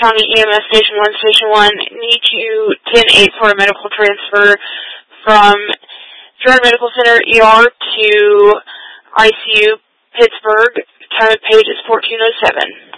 County EMS Station 1, Station 1, need you 10-8 for a medical transfer from Jordan Medical Center ER to ICU Pittsburgh. Time of page is 14:07.